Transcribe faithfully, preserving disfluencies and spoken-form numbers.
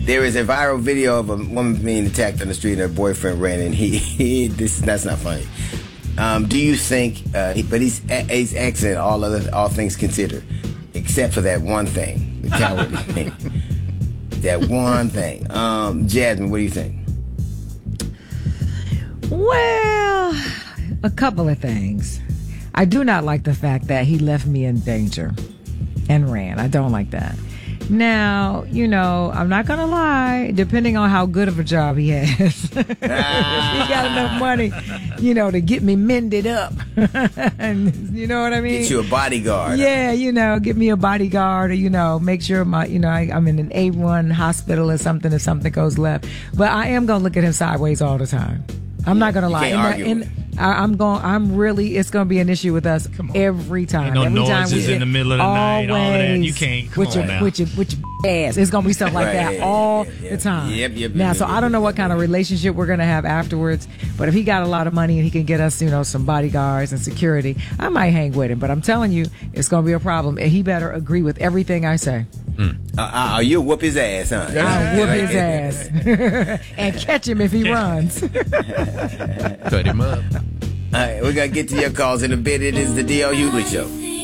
There is a viral video of a woman being attacked on the street and her boyfriend ran, and he, he this that's not funny. Um, do you think? Uh, he, but he's he's excellent, all other all things considered, except for that one thing, the cowardly thing. That one thing. Um, Jasmine, what do you think? Well, a couple of things. I do not like the fact that he left me in danger and ran. I don't like that. Now, you know, I'm not going to lie, depending on how good of a job he has. If he got enough money, you know, to get me mended up. And, you know what I mean? Get you a bodyguard. Yeah, you know, get me a bodyguard or, you know, make sure my, you know, I, I'm in an A one hospital or something if something goes left. But I am going to look at him sideways all the time. I'm yeah, not going to lie. Can't argue in, in, I, I'm going. I'm really. It's going to be an issue with us every time. Ain't no every time noises we in the middle of the always, night. All of that. You can't. Come with on your, now. With your, with your ass. It's going to be stuff like right, that yeah, all yeah, yeah. the time. Yep, yep. Now, yep, so yep, I don't know yep, what kind of relationship we're going to have afterwards. But if he got a lot of money and he can get us, you know, some bodyguards and security, I might hang with him. But I'm telling you, it's going to be a problem. And he better agree with everything I say. Mm. Uh, uh, you'll whoop his ass, huh? I'll whoop his ass and catch him if he runs. Cut him up. All right, we're going to get to your calls in a bit. It is the D L Hughley Show.